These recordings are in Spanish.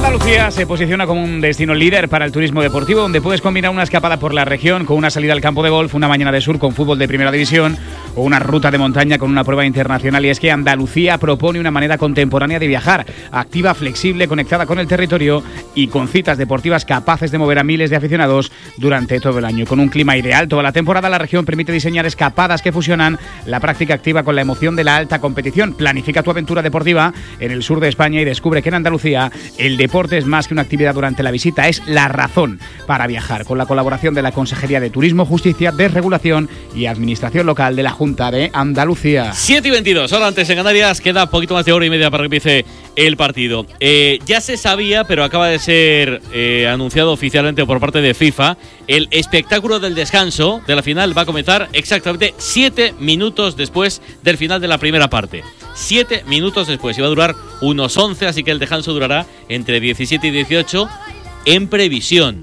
Andalucía se posiciona como un destino líder para el turismo deportivo, donde puedes combinar una escapada por la región con una salida al campo de golf, una mañana de sur con fútbol de primera división o una ruta de montaña con una prueba internacional. Y es que Andalucía propone una manera contemporánea de viajar, activa, flexible, conectada con el territorio y con citas deportivas capaces de mover a miles de aficionados durante todo el año. Con un clima ideal toda la temporada, la región permite diseñar escapadas que fusionan la práctica activa con la emoción de la alta competición. Planifica tu aventura deportiva en el sur de España y descubre que en Andalucía el deporte es más que una actividad durante la visita, es la razón para viajar. Con la colaboración de la Consejería de Turismo, Justicia, Desregulación y Administración Local de la Junta de Andalucía. 7:22, ahora antes en Canarias, queda poquito más de hora y media para que empiece el partido. Ya se sabía, pero acaba de ser anunciado oficialmente por parte de FIFA, el espectáculo del descanso de la final va a comenzar exactamente 7 minutos después del final de la primera parte. 7 minutos después, y va a durar unos 11, así que el descanso durará entre 17 y 18 en previsión.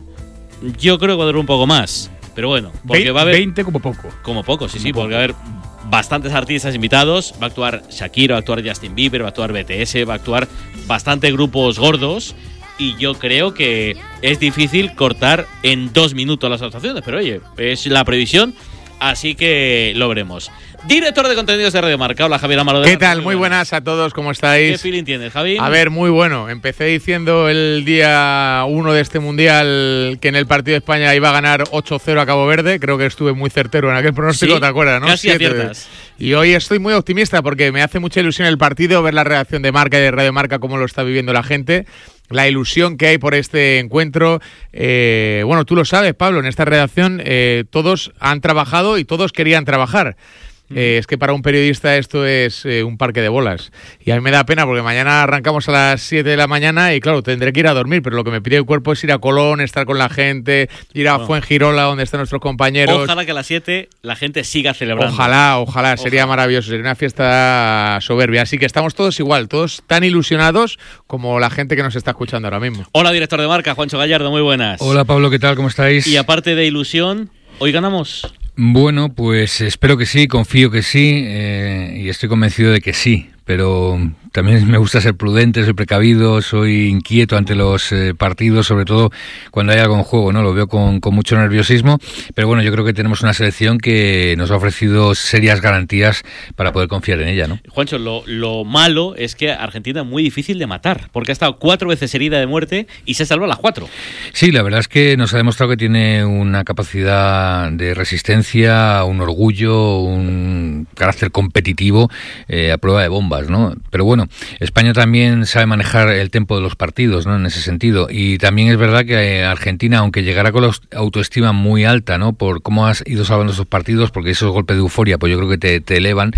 Yo creo que va a durar un poco más, pero bueno, porque va a haber 20 como poco. Como poco, sí, porque va a haber bastantes artistas invitados. Va a actuar Shakira, va a actuar Justin Bieber, va a actuar BTS, va a actuar bastante grupos gordos. Y yo creo que es difícil cortar en 2 minutos las actuaciones, pero oye, es la previsión, así que lo veremos. Director de contenidos de Radio Marca, hola Javier Amaro. ¿Qué tal? Muy buenas a todos, ¿cómo estáis? ¿Qué feeling tienes, Javi? A ver, muy bueno. Empecé diciendo el día 1 de este Mundial que en el partido de España iba a ganar 8-0 a Cabo Verde. Creo que estuve muy certero en aquel pronóstico, ¿Sí? ¿Te acuerdas, no? Casi aciertas. Y hoy estoy muy optimista porque me hace mucha ilusión el partido, ver la reacción de Marca y de Radio Marca, cómo lo está viviendo la gente. La ilusión que hay por este encuentro. Bueno, tú lo sabes, Pablo, en esta redacción todos han trabajado y todos querían trabajar. Es que para un periodista esto es un parque de bolas. Y a mí me da pena porque mañana arrancamos a las 7 de la mañana y claro, tendré que ir a dormir, pero lo que me pide el cuerpo es ir a Colón, estar con la gente, ir a Fuengirola, donde están nuestros compañeros. Ojalá que a las 7 la gente siga celebrando. Ojalá, sería maravilloso, sería una fiesta soberbia. Así que estamos todos igual, todos tan ilusionados como la gente que nos está escuchando ahora mismo. Hola, director de Marca, Juancho Gallardo, muy buenas. Hola Pablo, ¿qué tal? ¿Cómo estáis? Y aparte de ilusión, ¿hoy ganamos? Bueno, pues espero que sí, confío que sí y estoy convencido de que sí, pero también me gusta ser prudente, soy precavido, soy inquieto ante los partidos, sobre todo cuando hay algo en juego, ¿no? Lo veo con mucho nerviosismo, pero bueno, yo creo que tenemos una selección que nos ha ofrecido serias garantías para poder confiar en ella, ¿no? Juancho, lo malo es que Argentina es muy difícil de matar, porque ha estado 4 veces herida de muerte y se salvó a las 4. Sí, la verdad es que nos ha demostrado que tiene una capacidad de resistencia, un orgullo, un carácter competitivo a prueba de bombas, ¿no? Pero bueno, España también sabe manejar el tempo de los partidos, ¿no? En ese sentido. Y también es verdad que Argentina, aunque llegará con la autoestima muy alta, ¿no? Por cómo has ido salvando esos partidos, porque esos golpes de euforia, pues yo creo que te elevan.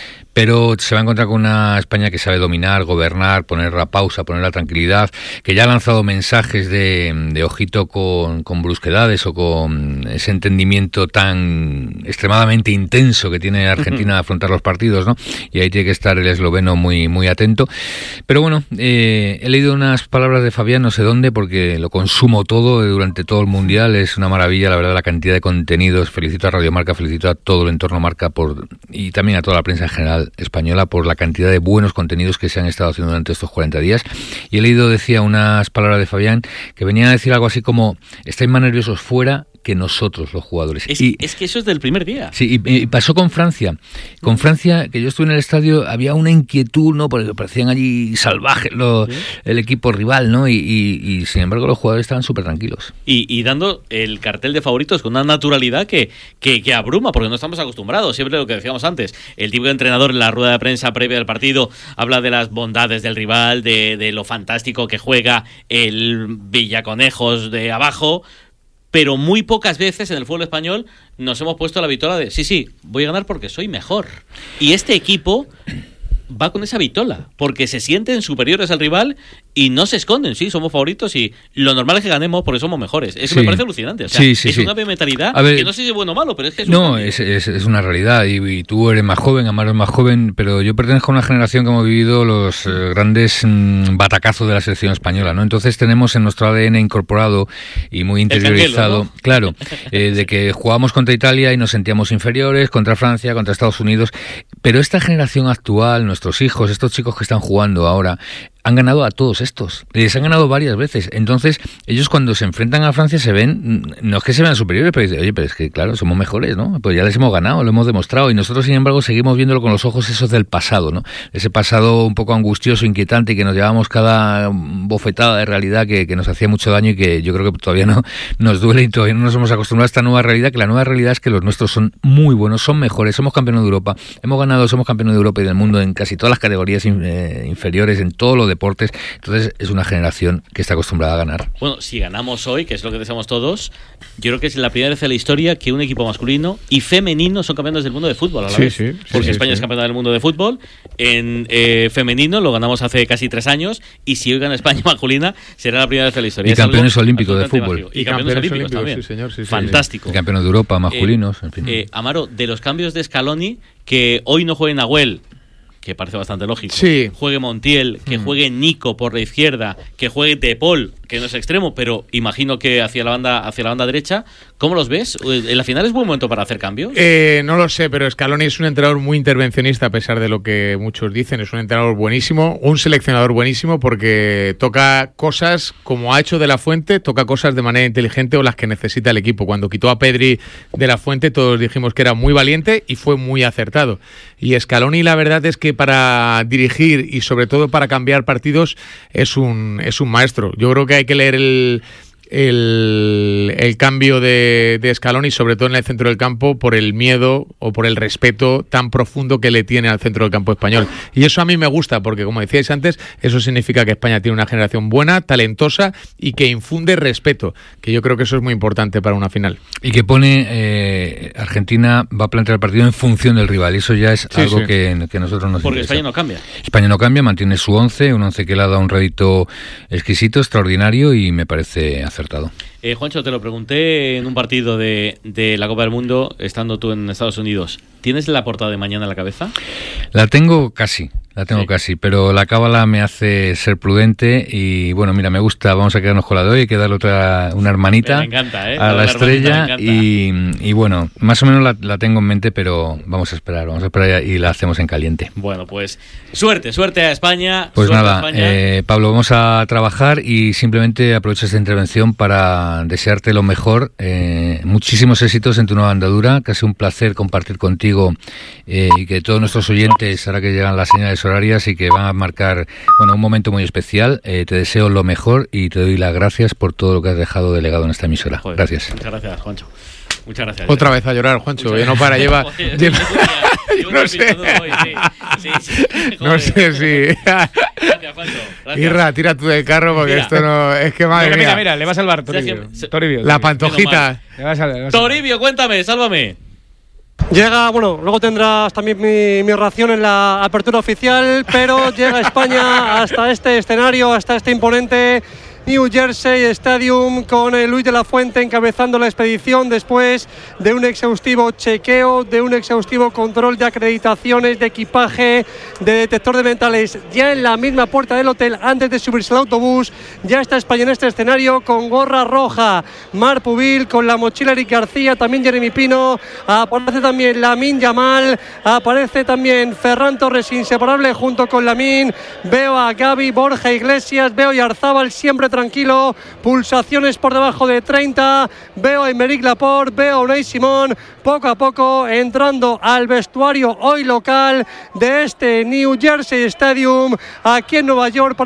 Pero se va a encontrar con una España que sabe dominar, gobernar, poner la pausa, poner la tranquilidad, que ya ha lanzado mensajes de ojito con brusquedades o con ese entendimiento tan extremadamente intenso que tiene Argentina de afrontar los partidos, ¿no? Y ahí tiene que estar el esloveno muy, muy atento. Pero bueno, he leído unas palabras de Fabián, no sé dónde, porque lo consumo todo durante todo el Mundial. Es una maravilla, la verdad, la cantidad de contenidos. Felicito a Radio Marca, felicito a todo el entorno Marca y también a toda la prensa en general española por la cantidad de buenos contenidos que se han estado haciendo durante estos 40 días. Y he leído, decía, unas palabras de Fabián que venían a decir algo así como: estáis más nerviosos fuera que nosotros los jugadores. Es que eso es del primer día. Sí, y pasó con Francia. Con Francia, que yo estuve en el estadio, había una inquietud, ¿no? Porque parecían allí salvajes el equipo rival, ¿no? Y sin embargo los jugadores estaban súper tranquilos. Y dando el cartel de favoritos con una naturalidad que abruma, porque no estamos acostumbrados. Siempre lo que decíamos antes, el tipo de entrenador en la rueda de prensa previa del partido habla de las bondades del rival, de lo fantástico que juega el Villaconejos de abajo, pero muy pocas veces en el fútbol español nos hemos puesto la vitola de sí, voy a ganar porque soy mejor. Y este equipo va con esa vitola, porque se sienten superiores al rival y no se esconden. Sí, somos favoritos y lo normal es que ganemos porque somos mejores. Eso me parece alucinante. O sea, es una mentalidad que no sé si es bueno o malo, pero es que es una realidad. Y tú eres más joven, Amaro es más joven, pero yo pertenezco a una generación que hemos vivido los grandes batacazos de la selección española, ¿no? Entonces tenemos en nuestro ADN incorporado y muy interiorizado, ¿no? Claro, de que jugábamos contra Italia y nos sentíamos inferiores, contra Francia, contra Estados Unidos. Pero esta generación actual, nuestros hijos, estos chicos que están jugando ahora, han ganado a todos estos. Les han ganado varias veces. Entonces, ellos cuando se enfrentan a Francia se ven, no es que se vean superiores, pero dicen, oye, pero es que claro, somos mejores, ¿no? Pues ya les hemos ganado, lo hemos demostrado. Y nosotros, sin embargo, seguimos viéndolo con los ojos esos del pasado, ¿no? Ese pasado un poco angustioso, inquietante, y que nos llevamos cada bofetada de realidad que nos hacía mucho daño y que yo creo que todavía no nos duele y todavía no nos hemos acostumbrado a esta nueva realidad, que la nueva realidad es que los nuestros son muy buenos, son mejores, somos campeones de Europa, somos campeones de Europa y del mundo en casi todas las categorías inferiores, en todos los deportes. Entonces es una generación que está acostumbrada a ganar. Bueno, si ganamos hoy, que es lo que deseamos todos, yo creo que es la primera vez en la historia que un equipo masculino y femenino son campeones del mundo de fútbol a la vez. Porque España es campeona del mundo de fútbol. En femenino lo ganamos hace casi 3 años, y si hoy gana España masculina será la primera vez en la historia. Y campeones olímpicos de fútbol. Y campeones olímpicos también. Sí, señor, sí, fantástico. Y campeones de Europa masculinos, en fin. Amaro, de los cambios de Scaloni, que hoy no juegue Nahuel, que parece bastante lógico, juegue Montiel, que juegue Nico por la izquierda, que juegue De Paul, que no es extremo, pero imagino que hacia la banda derecha. ¿Cómo los ves? ¿En la final es buen momento para hacer cambios? No lo sé, pero Scaloni es un entrenador muy intervencionista, a pesar de lo que muchos dicen. Es un entrenador buenísimo, un seleccionador buenísimo, porque toca cosas, como ha hecho De La Fuente, toca cosas de manera inteligente o las que necesita el equipo. Cuando quitó a Pedri de La Fuente, todos dijimos que era muy valiente y fue muy acertado. Y Scaloni, la verdad es que para dirigir y sobre todo para cambiar partidos es un maestro. Yo creo que hay que leer el cambio de Scaloni, sobre todo en el centro del campo, por el miedo o por el respeto tan profundo que le tiene al centro del campo español. Y eso a mí me gusta, porque como decíais antes, eso significa que España tiene una generación buena, talentosa y que infunde respeto, que yo creo que eso es muy importante para una final. Y que pone Argentina va a plantear el partido en función del rival, y eso ya es algo que nosotros nos porque interesa. España no cambia. España no cambia, mantiene su 11, un 11 que le ha dado un rédito exquisito, extraordinario, y me parece acertado. Juancho, te lo pregunté en un partido de la Copa del Mundo, estando tú en Estados Unidos. ¿Tienes la portada de mañana en la cabeza? La tengo casi, pero la cábala me hace ser prudente y bueno, mira, me gusta, vamos a quedarnos con la de hoy, hay que darle una hermanita me encanta, a la estrella y bueno, más o menos la tengo en mente, pero vamos a esperar y la hacemos en caliente. Bueno, pues suerte a España. Pues nada, España. Pablo, vamos a trabajar y simplemente aprovecho esta intervención para desearte lo mejor, muchísimos éxitos en tu nueva andadura, que ha sido un placer compartir contigo y que todos nuestros oyentes, ahora que llegan las señales horarias y que van a marcar un momento muy especial, te deseo lo mejor y te doy las gracias por todo lo que has dejado de legado en esta emisora. Joder, gracias. Muchas gracias, Juancho. Muchas gracias. Otra vez a llorar, Juancho, ya no para, lleva... no sé. No sé si... Gracias, Juancho. Irra, tira tú del carro porque esto no... Es que madre mía. Mira, le va a salvar Toribio. La pantojita. Toribio, cuéntame, sálvame. Llega, luego tendrás también mi ración en la apertura oficial, pero llega España hasta este escenario, hasta este imponente New Jersey Stadium, con Luis de la Fuente encabezando la expedición después de un exhaustivo chequeo, de un exhaustivo control de acreditaciones, de equipaje, de detector de metales. Ya en la misma puerta del hotel, antes de subirse al autobús, ya está España en este escenario con gorra roja. Marc Pubil, con la mochila Eric García, también Jeremy Pino, aparece también Lamine Yamal, aparece también Ferran Torres, inseparable junto con Lamine. Veo a Gavi, Borja Iglesias, veo a Yarzábal siempre tranquilo, pulsaciones por debajo de 30, veo a Aymeric Laporte, veo a Unai Simón, poco a poco entrando al vestuario hoy local de este New Jersey Stadium aquí en Nueva York,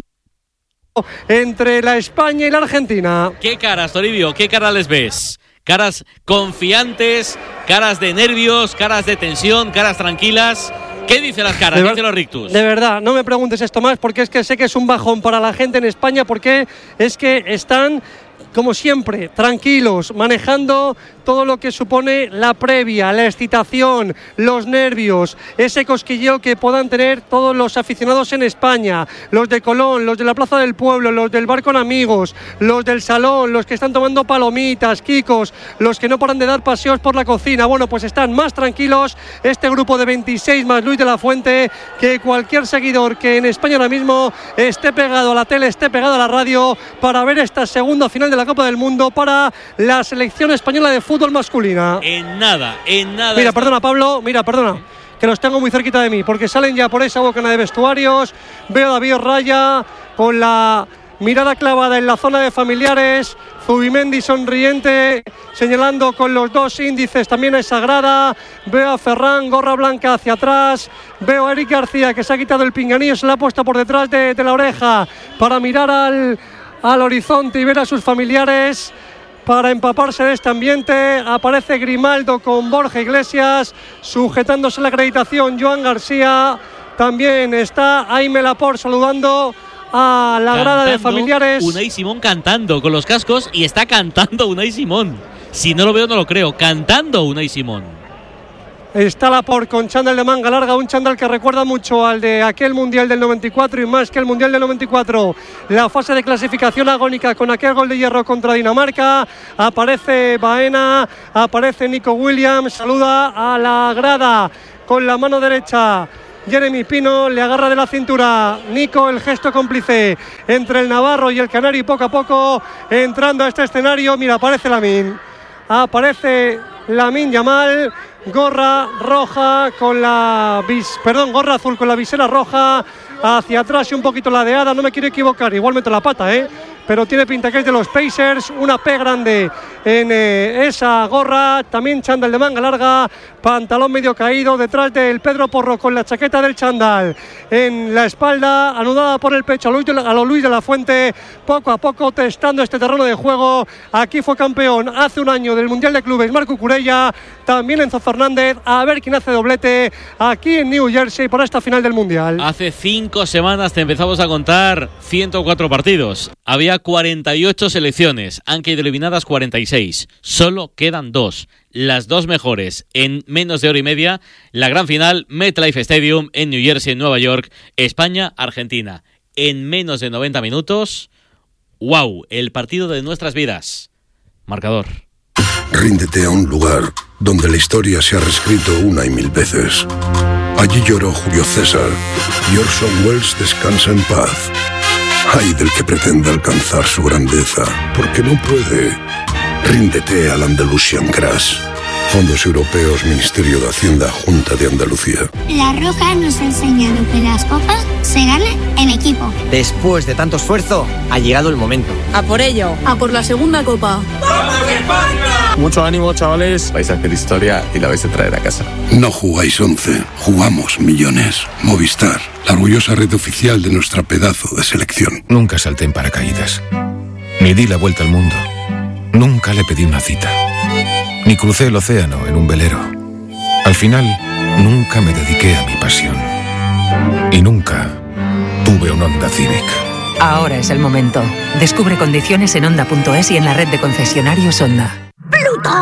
entre la España y la Argentina. ¿Qué caras, Toribio? ¿Qué caras les ves? Caras confiantes, caras de nervios, caras de tensión, caras tranquilas. ¿Qué dicen las caras? ¿Qué dicen los rictus? De verdad, no me preguntes esto más, porque es que sé que es un bajón para la gente en España, porque es que están, como siempre, tranquilos, manejando todo lo que supone la previa, la excitación, los nervios, ese cosquilleo que puedan tener todos los aficionados en España, los de Colón, los de la Plaza del Pueblo, los del bar con amigos, los del salón, los que están tomando palomitas, quicos, los que no paran de dar paseos por la cocina. Bueno, pues están más tranquilos este grupo de 26 más Luis de la Fuente que cualquier seguidor que en España ahora mismo esté pegado a la tele, esté pegado a la radio para ver esta segunda final de la Copa del Mundo para la selección española de fútbol masculina. En nada. Mira, perdona, Pablo, que los tengo muy cerquita de mí, porque salen ya por esa bocana de vestuarios. Veo a David Raya, con la mirada clavada en la zona de familiares. Zubimendi sonriente, señalando con los dos índices también a esa grada. Veo a Ferran, gorra blanca hacia atrás. Veo a Eric García, que se ha quitado el pinganillo, se la ha puesto por detrás de la oreja para mirar al horizonte y ver a sus familiares, para empaparse de este ambiente. Aparece Grimaldo con Borja Iglesias, sujetándose la acreditación. Joan García, también está Aimé Laporte saludando a la grada de familiares. Unai Simón cantando con los cascos, y está cantando Unai Simón. Si no lo veo, no lo creo. Cantando Unai Simón. Está Laporte con chándal de manga larga, un chándal que recuerda mucho al de aquel Mundial del 94, y más que el Mundial del 94, la fase de clasificación agónica con aquel gol de hierro contra Dinamarca. Aparece Baena, aparece Nico Williams, saluda a la grada con la mano derecha. Jeremy Pino le agarra de la cintura. Nico, el gesto cómplice entre el navarro y el canario, y poco a poco entrando a este escenario. Mira, aparece Lamine Yamal, gorra roja con gorra azul con la visera roja, hacia atrás y un poquito ladeada. No me quiero equivocar, igual meto la pata, pero tiene pinta que es de los Pacers. Una P grande en esa gorra, también chándal de manga larga, pantalón medio caído, detrás del Pedro Porro con la chaqueta del chándal en la espalda, anudada por el pecho a lo Luis de la Fuente, poco a poco testando este terreno de juego. Aquí fue campeón hace un año del Mundial de Clubes Marco Curella, también Enzo Fernández, a ver quién hace doblete aquí en New Jersey para esta final del Mundial. Hace 5 semanas te empezamos a contar 104 partidos. Había 48 selecciones, han quedado eliminadas 46. Solo quedan 2. Las 2 mejores en menos de hora y media. La gran final, MetLife Stadium en New Jersey, en Nueva York. España-Argentina. En menos de 90 minutos. ¡Wow! El partido de nuestras vidas. Marcador. Ríndete a un lugar donde la historia se ha reescrito 1 y 1000 veces. Allí lloró Julio César y Orson Welles descansa en paz. Ay del que pretenda alcanzar su grandeza, porque no puede. Ríndete al Andalusian Crash. Fondos Europeos, Ministerio de Hacienda, Junta de Andalucía. La Roja nos ha enseñado que las copas se ganan en equipo. Después de tanto esfuerzo, ha llegado el momento. A por ello. A por la segunda copa. ¡Vamos España! Mucho ánimo, chavales. Vais a hacer historia y la vais a traer a casa. No jugáis 11, jugamos millones. Movistar, la orgullosa red oficial de nuestra pedazo de selección. Nunca salté en paracaídas. Ni di la vuelta al mundo. Nunca le pedí una cita. Ni crucé el océano en un velero. Al final, nunca me dediqué a mi pasión. Y nunca tuve un Honda Civic. Ahora es el momento. Descubre condiciones en Honda.es y en la red de concesionarios Honda. ¿Plutón?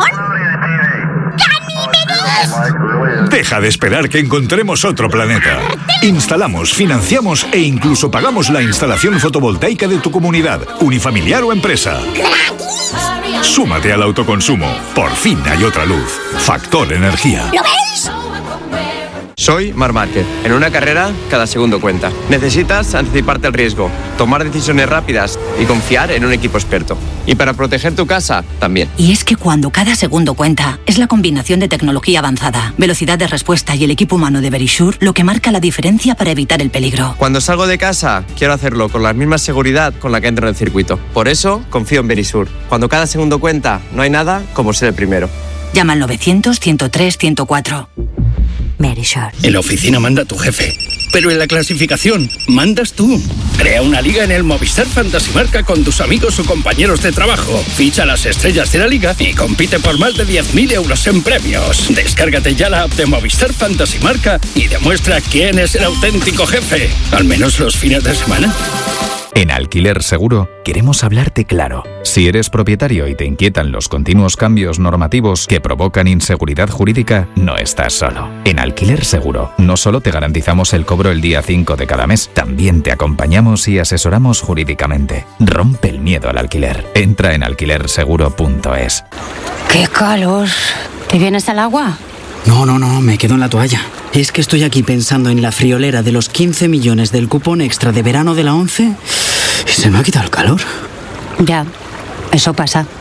¡Ganímedes! Deja de esperar que encontremos otro planeta. Instalamos, financiamos e incluso pagamos la instalación fotovoltaica de tu comunidad, unifamiliar o empresa. Súmate al autoconsumo. Por fin hay otra luz. Factor Energía. ¿Lo veis? Soy Marc Márquez. En una carrera, cada segundo cuenta. Necesitas anticiparte al riesgo, tomar decisiones rápidas y confiar en un equipo experto. Y para proteger tu casa, también. Y es que cuando cada segundo cuenta, es la combinación de tecnología avanzada, velocidad de respuesta y el equipo humano de Verisure lo que marca la diferencia para evitar el peligro. Cuando salgo de casa, quiero hacerlo con la misma seguridad con la que entro en el circuito. Por eso, confío en Verisure. Cuando cada segundo cuenta, no hay nada como ser el primero. Llama al 900-103-104. Verisure. En la oficina manda tu jefe, pero en la clasificación mandas tú. Crea una liga en el Movistar Fantasy Marca con tus amigos o compañeros de trabajo. Ficha las estrellas de la liga y compite por más de 10.000 euros en premios. Descárgate ya la app de Movistar Fantasy Marca y demuestra quién es el auténtico jefe, al menos los fines de semana. En Alquiler Seguro queremos hablarte claro. Si eres propietario y te inquietan los continuos cambios normativos que provocan inseguridad jurídica, no estás solo. En Alquiler Seguro no solo te garantizamos el cobro el día 5 de cada mes, también te acompañamos y asesoramos jurídicamente. Rompe el miedo al alquiler. Entra en alquilerseguro.es. ¡Qué calor! ¿Te vienes al agua? No, me quedo en la toalla. Es que estoy aquí pensando en la friolera de los 15 millones del cupón extra de verano de la 11 y se me ha quitado el calor. Ya, eso pasa.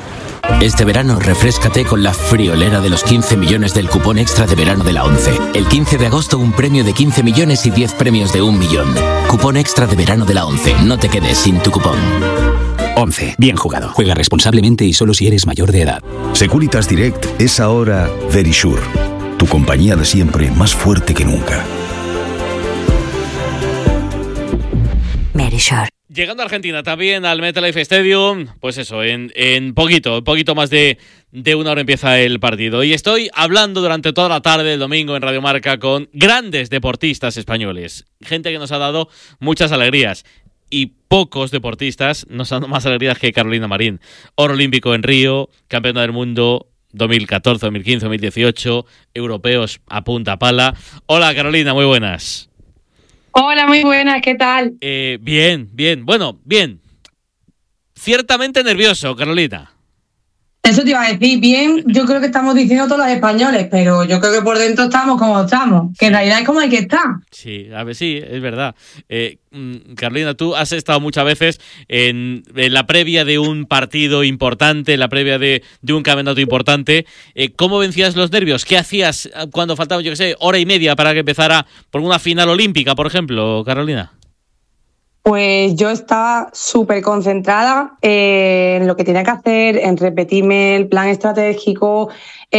Este verano refréscate con la friolera de los 15 millones del cupón extra de verano de la ONCE. El 15 de agosto un premio de 15 millones y 10 premios de 1 millón. Cupón extra de verano de la ONCE. No te quedes sin tu cupón. 11. Bien jugado. Juega responsablemente y solo si eres mayor de edad. Securitas Direct es ahora Verisure. Tu compañía de siempre, más fuerte que nunca. Verisure. Llegando a Argentina, también al MetLife Stadium, pues eso, en poquito más de 1 hora empieza el partido. Y estoy hablando durante toda la tarde del domingo en Radio Marca con grandes deportistas españoles. Gente que nos ha dado muchas alegrías. Y pocos deportistas nos han dado más alegrías que Carolina Marín. Oro olímpico en Río, campeona del mundo 2014, 2015, 2018, europeos a punta pala. Hola Carolina, muy buenas. Hola, muy buenas, ¿qué tal? Bien. Bueno, bien. Ciertamente nervioso, Carolina. Eso te iba a decir, bien, yo creo que estamos diciendo todos los españoles, pero yo creo que por dentro estamos como estamos, que en realidad es como hay que estar. Sí, a ver, sí, es verdad. Carolina, tú has estado muchas veces en la previa de un partido importante, en la previa de un campeonato importante. ¿Cómo vencías los nervios? ¿Qué hacías cuando faltaba, yo qué sé, hora y media para que empezara por una final olímpica, por ejemplo, Carolina? Pues yo estaba súper concentrada en lo que tenía que hacer, en repetirme el plan estratégico.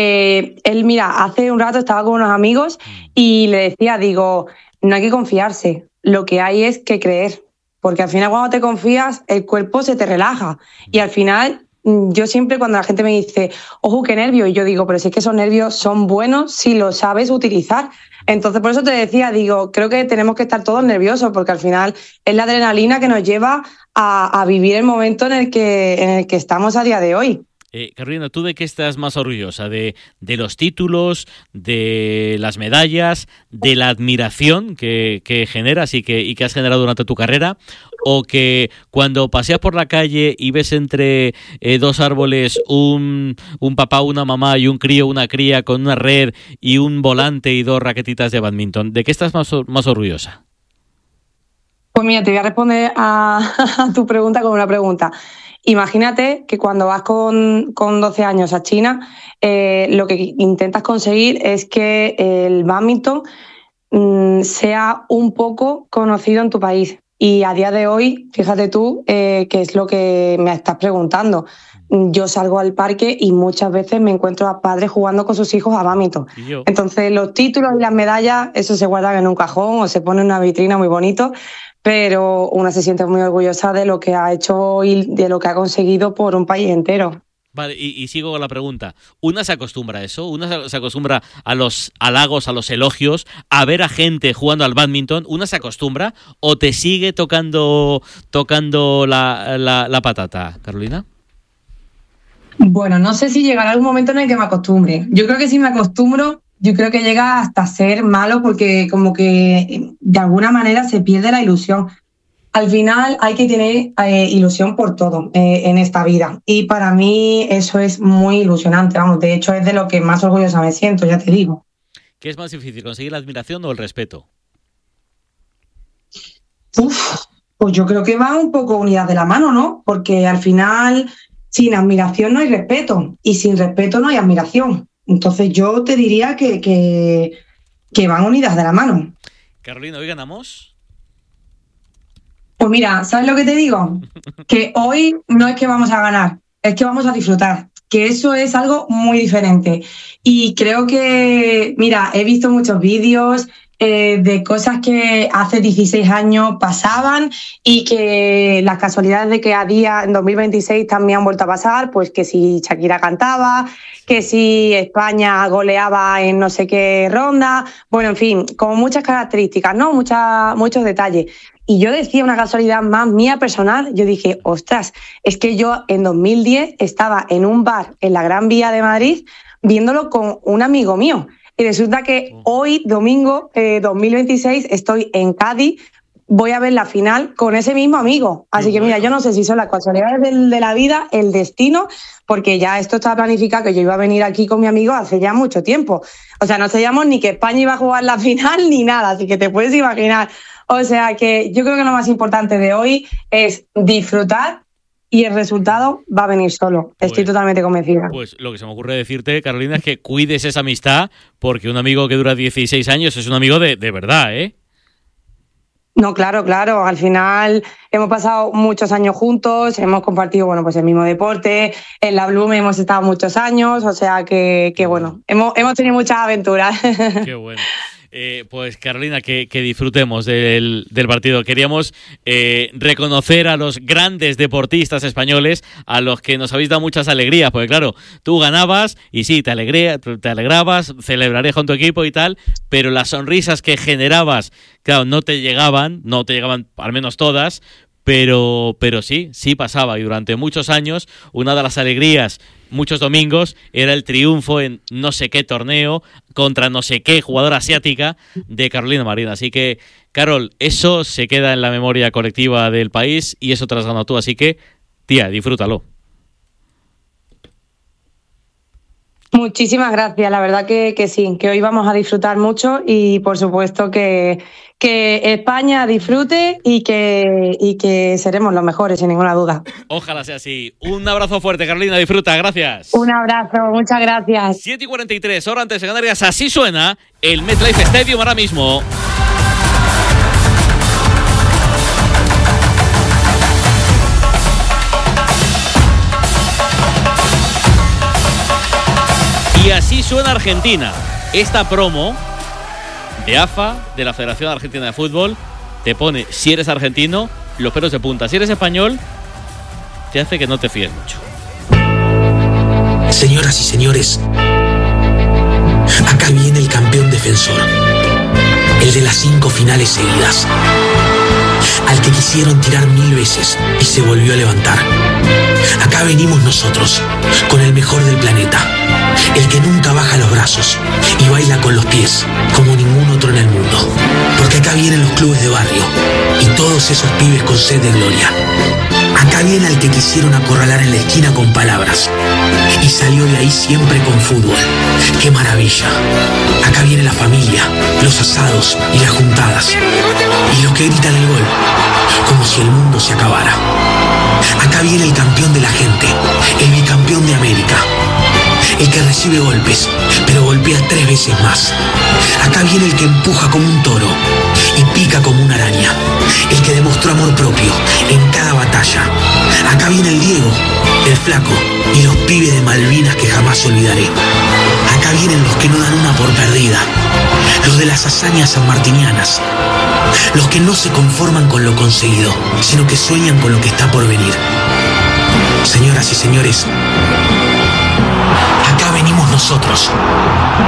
Mira, hace un rato estaba con unos amigos y le decía, digo, no hay que confiarse, lo que hay es que creer, porque al final cuando te confías el cuerpo se te relaja y al final yo siempre cuando la gente me dice, ojo, qué nervio, y yo digo, pero si es que esos nervios son buenos si los sabes utilizar. Entonces, por eso te decía, digo, creo que tenemos que estar todos nerviosos porque al final es la adrenalina que nos lleva a vivir el momento en el que estamos a día de hoy. Carolina, ¿tú de qué estás más orgullosa? ¿De los títulos, de las medallas, de la admiración que generas y que has generado durante tu carrera? ¿O que cuando paseas por la calle y ves entre dos árboles un papá, una mamá y un crío, una cría con una red y un volante y 2 raquetitas de bádminton? ¿De qué estás más orgullosa? Pues mira, te voy a responder a tu pregunta con una pregunta. Imagínate que cuando vas con 12 años a China, lo que intentas conseguir es que el bádminton sea un poco conocido en tu país. Y a día de hoy, fíjate tú, que es lo que me estás preguntando. Yo salgo al parque y muchas veces me encuentro a padres jugando con sus hijos a bádminton. Entonces, los títulos y las medallas, eso se guardan en un cajón o se pone en una vitrina muy bonito, pero una se siente muy orgullosa de lo que ha hecho y de lo que ha conseguido por un país entero. Vale, y sigo con la pregunta. ¿Una se acostumbra a eso? ¿Una se acostumbra a los halagos, a los elogios, a ver a gente jugando al bádminton? ¿Una se acostumbra o te sigue tocando la patata, Carolina? Bueno, no sé si llegará algún momento en el que me acostumbre. Yo creo que si me acostumbro, yo creo que llega hasta ser malo porque como que de alguna manera se pierde la ilusión. Al final hay que tener ilusión por todo en esta vida y para mí eso es muy ilusionante, vamos, de hecho es de lo que más orgullosa me siento, ya te digo. ¿Qué es más difícil, conseguir la admiración o el respeto? Pues yo creo que va un poco unidas de la mano, ¿no? Porque al final sin admiración no hay respeto y sin respeto no hay admiración. Entonces yo te diría que van unidas de la mano. Carolina, ¿hoy ganamos? Pues mira, ¿sabes lo que te digo? Que hoy no es que vamos a ganar, es que vamos a disfrutar, que eso es algo muy diferente. Y creo que, mira, he visto muchos vídeos de cosas que hace 16 años pasaban y que las casualidades de que a día, en 2026, también han vuelto a pasar, pues que si Shakira cantaba, que si España goleaba en no sé qué ronda, bueno, en fin, como muchas características, ¿no? Muchos detalles. Y yo decía una casualidad más mía personal, yo dije, ostras, es que yo en 2010 estaba en un bar en la Gran Vía de Madrid viéndolo con un amigo mío. Y resulta que hoy, domingo 2026, estoy en Cádiz, voy a ver la final con ese mismo amigo. Así que mira, yo no sé si son las casualidades de la vida, el destino, porque ya esto estaba planificado, que yo iba a venir aquí con mi amigo hace ya mucho tiempo. O sea, no sabíamos ni que España iba a jugar la final ni nada, así que te puedes imaginar. O sea que yo creo que lo más importante de hoy es disfrutar y el resultado va a venir solo. Estoy totalmente convencida. Pues lo que se me ocurre decirte, Carolina, es que cuides esa amistad, porque un amigo que dura 16 años es un amigo de verdad, ¿eh? No, claro. Al final hemos pasado muchos años juntos, hemos compartido, bueno, pues el mismo deporte. En la Bloom hemos estado muchos años, o sea que bueno, hemos tenido muchas aventuras. Qué bueno. Pues Carolina, que disfrutemos del partido. Queríamos reconocer a los grandes deportistas españoles, a los que nos habéis dado muchas alegrías, porque claro, tú ganabas y sí, te alegrabas, celebrarías con tu equipo y tal, pero las sonrisas que generabas, claro, no te llegaban al menos todas, pero sí pasaba, y durante muchos años una de las alegrías, muchos domingos, era el triunfo en no sé qué torneo contra no sé qué jugadora asiática de Carolina Marín. Así que, Carol, eso se queda en la memoria colectiva del país y eso te lo has ganado tú, así que, tía, disfrútalo. Muchísimas gracias, la verdad que sí, que hoy vamos a disfrutar mucho y por supuesto que España disfrute y que seremos los mejores, sin ninguna duda. Ojalá sea así. Un abrazo fuerte, Carolina, disfruta, gracias. Un abrazo, muchas gracias. 7:43, hora antes de Canarias, así suena el MetLife Stadium ahora mismo. Y así suena Argentina. Esta promo de AFA, de la Federación Argentina de Fútbol, te pone, si eres argentino, los pelos de punta. Si eres español, te hace que no te fíes mucho. Señoras y señores, acá viene el campeón defensor, el de las 5 finales seguidas, al que quisieron tirar 1000 veces y se volvió a levantar. Acá venimos nosotros, con el mejor del planeta, el que nunca baja los brazos y baila con los pies como ningún otro en el mundo. Porque acá vienen los clubes de barrio y todos esos pibes con sed de gloria. Acá viene al que quisieron acorralar en la esquina con palabras y salió de ahí siempre con fútbol. ¡Qué maravilla! Acá viene la familia, los asados y las juntadas y los que gritan el gol como si el mundo se acabara. Acá viene el campeón de la gente, el bicampeón de América, el que recibe golpes, pero golpea 3 veces más. Acá viene el que empuja como un toro y pica como una araña, el que demostró amor propio en cada batalla. Acá viene el Diego, el Flaco y los pibes de Malvinas que jamás olvidaré. Acá vienen los que no dan una por perdida, los de las hazañas sanmartinianas, los que no se conforman con lo conseguido, sino que sueñan con lo que está por venir. Señoras y señores, acá venimos nosotros.